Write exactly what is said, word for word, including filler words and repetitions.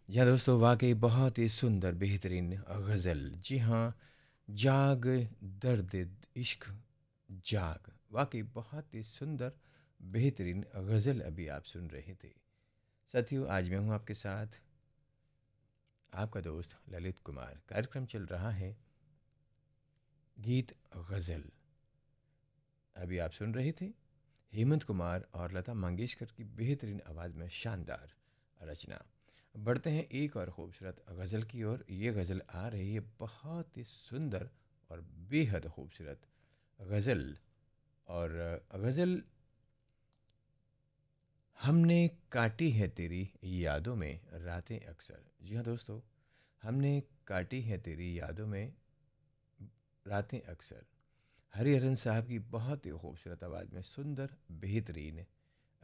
जी हाँ दोस्तों, वाक़ई बहुत ही सुंदर बेहतरीन गज़ल। जी हाँ, जाग दर्द इश्क जाग, वाक़ई बहुत ही सुंदर बेहतरीन गज़ल अभी आप सुन रहे थे। साथियों, आज मैं हूँ आपके साथ, आपका दोस्त ललित कुमार। कार्यक्रम चल रहा है गीत गज़ल। अभी आप सुन रहे थे हेमंत कुमार और लता मंगेशकर की बेहतरीन आवाज़ में शानदार रचना। बढ़ते हैं एक और खूबसूरत गज़ल की ओर। ये गज़ल आ रही है बहुत ही सुंदर और बेहद खूबसूरत गज़ल। और गज़ल, हमने काटी है तेरी यादों में रातें अक्सर। जी हाँ दोस्तों, हमने काटी है तेरी यादों में रातें अक्सर। हरिहरन साहब की बहुत ही खूबसूरत आवाज़ में सुंदर बेहतरीन